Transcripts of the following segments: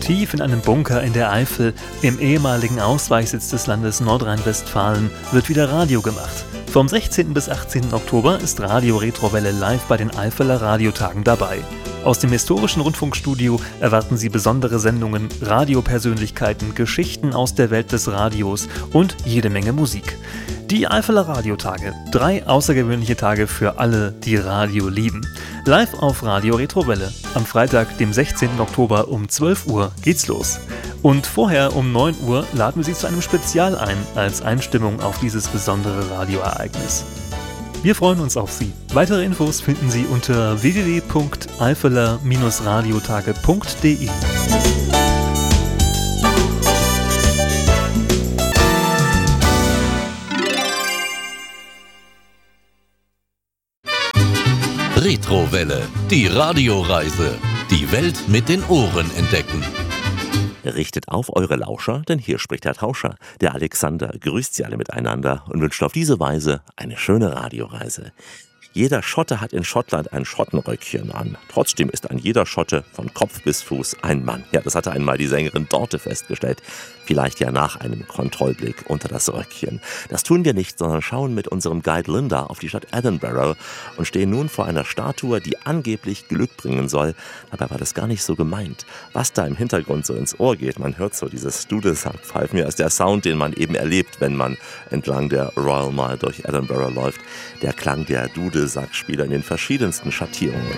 Tief in einem Bunker in der Eifel, im ehemaligen Ausweichsitz des Landes Nordrhein-Westfalen, wird wieder Radio gemacht. Vom 16. bis 18. Oktober ist Radio Retrowelle live bei den Eifeler Radiotagen dabei. Aus dem historischen Rundfunkstudio erwarten Sie besondere Sendungen, Radiopersönlichkeiten, Geschichten aus der Welt des Radios und jede Menge Musik. Die Eifeler Radiotage. 3 außergewöhnliche Tage für alle, die Radio lieben. Live auf Radio Retrowelle. Am Freitag, dem 16. Oktober um 12 Uhr geht's los. Und vorher um 9 Uhr laden wir Sie zu einem Spezial ein, als Einstimmung auf dieses besondere Radioereignis. Wir freuen uns auf Sie. Weitere Infos finden Sie unter www.eifeler-radiotage.de. Retrowelle, die Radioreise. Die Welt mit den Ohren entdecken. Richtet auf eure Lauscher, denn hier spricht der Tauscher. Der Alexander grüßt Sie alle miteinander und wünscht auf diese Weise eine schöne Radioreise. Jeder Schotte hat in Schottland ein Schottenröckchen an. Trotzdem ist ein jeder Schotte von Kopf bis Fuß ein Mann. Ja, das hatte einmal die Sängerin Dorte festgestellt. Vielleicht ja nach einem Kontrollblick unter das Röckchen. Das tun wir nicht, sondern schauen mit unserem Guide Linda auf die Stadt Edinburgh und stehen nun vor einer Statue, die angeblich Glück bringen soll. Dabei war das gar nicht so gemeint. Was da im Hintergrund so ins Ohr geht, man hört so dieses Dudelsackpfeifen, ja, ist der Sound, den man eben erlebt, wenn man entlang der Royal Mile durch Edinburgh läuft. Der Klang der Dudelsackspieler in den verschiedensten Schattierungen.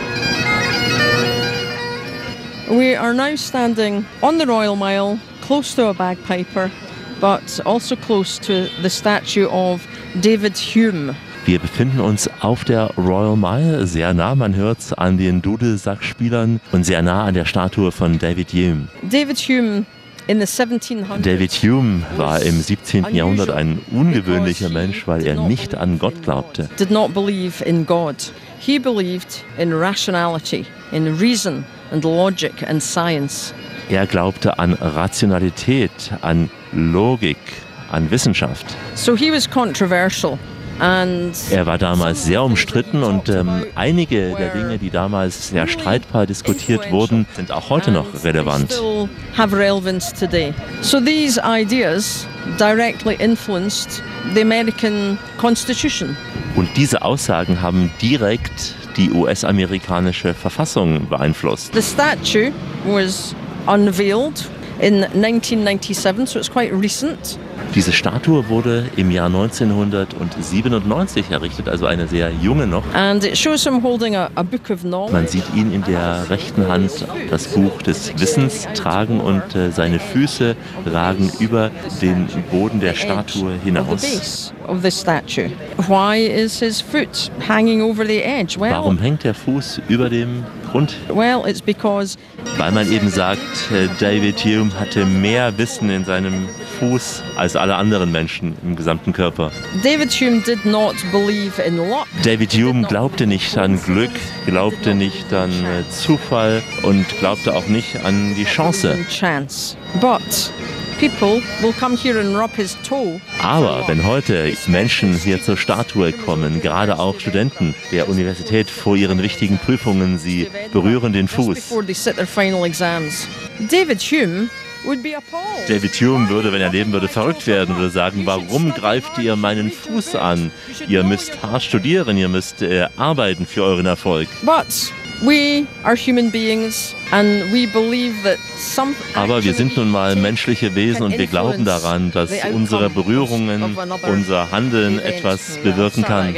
We are now standing on the Royal Mile, close to a bagpiper, but also close to the statue of David Hume. Wir befinden uns auf der Royal Mile, sehr nah, man hört es an den Dudelsackspielern und sehr nah an der Statue von David Hume. David Hume David Hume war im 17. Jahrhundert ein ungewöhnlicher Mensch, weil er nicht an Gott glaubte. Did not believe in God. He believed in rationality, in reason and logic and science. Er glaubte an Rationalität, an Logik, an Wissenschaft. So he was controversial. Er war damals sehr umstritten und einige der Dinge, die damals sehr streitbar diskutiert wurden, sind auch heute noch relevant. So these ideas directly influenced the American Constitution. Und diese Aussagen haben direkt die US-amerikanische Verfassung beeinflusst. The statue was unveiled in 1997, so it's quite recent. Diese Statue wurde im Jahr 1997 errichtet, also eine sehr junge noch. And it shows him holding a book of knowledge. Man sieht ihn in der rechten Hand das Buch des Wissens tragen und seine Füße ragen über den Boden der Statue hinaus. Warum hängt der Fuß über dem Grund? Weil man eben sagt, David Hume hatte mehr Wissen in seinem Fuß als alle anderen Menschen im gesamten Körper. David Hume did not believe in luck. David Hume glaubte nicht an Glück, glaubte nicht an Zufall und glaubte auch nicht an die Chance. Aber wenn heute Menschen hier zur Statue kommen, gerade auch Studenten der Universität vor ihren wichtigen Prüfungen, sie berühren den Fuß. David Hume würde, wenn er leben würde, verrückt werden, würde sagen, warum greift ihr meinen Fuß an? Ihr müsst hart studieren, ihr müsst arbeiten für euren Erfolg. Aber wir sind nun mal menschliche Wesen und wir glauben daran, dass unsere Berührungen, unser Handeln etwas bewirken kann.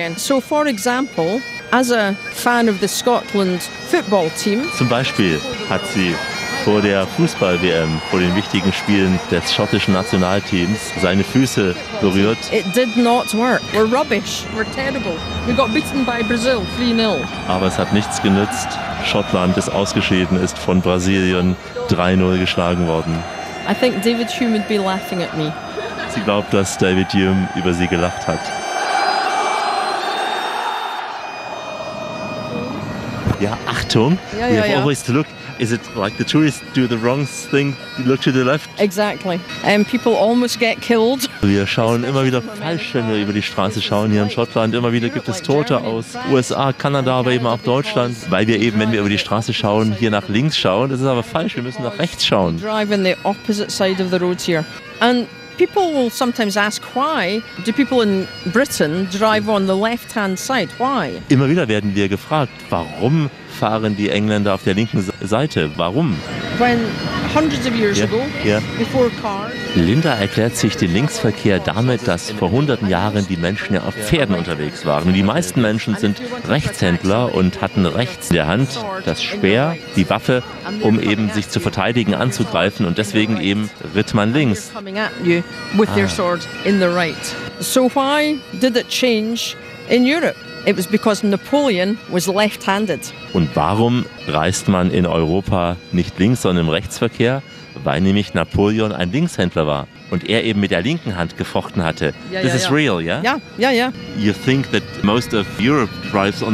Zum Beispiel hat sie vor der Fußball-WM, vor den wichtigen Spielen des schottischen Nationalteams, seine Füße berührt. It did not work. We're rubbish. We're terrible. We got beaten by Brazil 3-0. Aber es hat nichts genützt. Schottland ist ausgeschieden, ist von Brasilien 3-0 geschlagen worden. I think David Hume would be laughing at me. Sie glaubt, dass David Hume über sie gelacht hat. Ja, 8 Richtung. Yeah, We yeah, have yeah. always to look. Is it like the tourists do the wrong thing? Look to the left. Exactly. People almost get killed. Wir schauen immer wieder falsch, wenn wir über die Straße schauen hier in Schottland. Immer wieder gibt es Tote aus USA, Kanada, aber eben auch Deutschland. Weil wir eben, wenn wir über die Straße schauen, hier nach links schauen. Das ist aber falsch, wir müssen nach rechts schauen. Drive on the opposite side of the road here. And people will sometimes ask why do people in Britain drive on the left-hand side? Why? Immer wieder werden wir gefragt, warum fahren die Engländer auf der linken Seite? Warum? When hundreds of years Yeah, ago, yeah. before cars, Linda erklärt sich den Linksverkehr damit, dass vor hunderten Jahren die Menschen ja auf Pferden unterwegs waren. Und die meisten Menschen sind Rechtshändler und hatten rechts in der Hand das Speer, die Waffe, um eben sich zu verteidigen, anzugreifen. Und deswegen eben ritt man links. coming at you with their sword in the right. So why did it change in Europe? It was because Napoleon was left-handed. Und warum reist man in Europa nicht links, sondern im Rechtsverkehr? Weil nämlich Napoleon ein Linkshändler war und er eben mit der linken Hand gefochten hatte. Ja, This ja, is ja. real, yeah? Yeah, yeah, yeah. You think that most of Europe drives on